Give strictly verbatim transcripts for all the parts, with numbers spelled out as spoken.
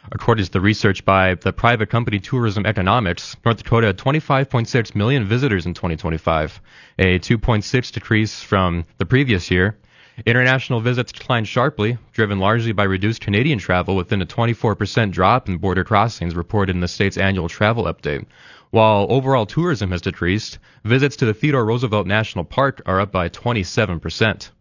According to the research by the private company Tourism Economics, North Dakota had twenty-five point six million visitors in twenty twenty-five, a two point six decrease from the previous year. International visits declined sharply, driven largely by reduced Canadian travel within a twenty-four percent drop in border crossings reported in the state's annual travel update. While overall tourism has decreased, visits to the Theodore Roosevelt National Park are up by twenty-seven percent.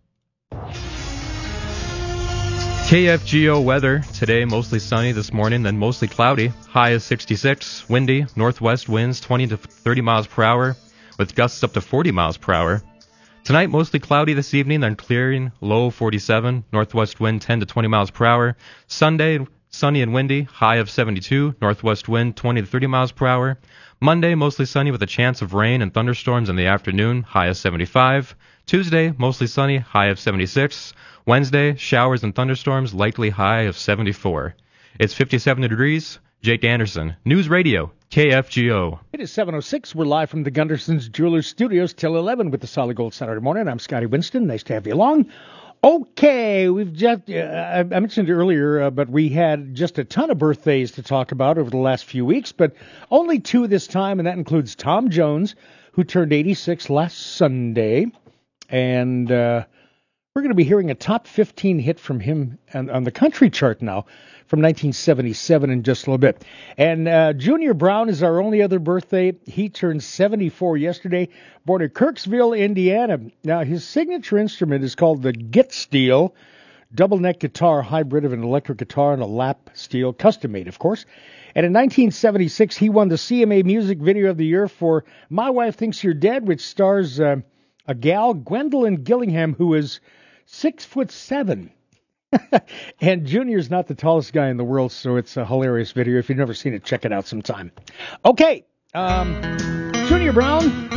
K F G O weather. Today, mostly sunny this morning, then mostly cloudy. High is sixty-six. Windy. Northwest winds twenty to thirty miles per hour, with gusts up to forty miles per hour. Tonight, mostly cloudy this evening, then clearing. Low forty-seven. Northwest wind ten to twenty miles per hour. Sunday, sunny and windy. High of seventy-two. Northwest wind twenty to thirty miles per hour. Monday, mostly sunny with a chance of rain and thunderstorms in the afternoon. High of seventy-five. Tuesday, mostly sunny. High of seventy-six. Wednesday, showers and thunderstorms, likely high of seventy-four. It's fifty-seven degrees. Jake Anderson, News Radio, K F G O. It is seven oh six. We're live from the Gunderson's Jewelers Studios till eleven with the Solid Gold Saturday morning. I'm Scotty Winston. Nice to have you along. Okay, we've just, uh, I mentioned earlier, uh, but we had just a ton of birthdays to talk about over the last few weeks, but only two this time, and that includes Tom Jones, who turned eighty-six last Sunday, and uh, we're going to be hearing a top fifteen hit from him on, on the country chart now from nineteen seventy-seven in just a little bit. And uh, Junior Brown is our only other birthday. He turned seventy-four yesterday, born in Kirksville, Indiana. Now, his signature instrument is called the Git Steel, double-neck guitar hybrid of an electric guitar and a lap steel, custom-made, of course. And in nineteen seventy-six, he won the C M A Music Video of the Year for My Wife Thinks You're Dead, which stars uh, a gal, Gwendolyn Gillingham, who is six foot seven. And Junior's not the tallest guy in the world, so it's a hilarious video. If you've never seen it, check it out sometime. Okay, um, Junior Brown,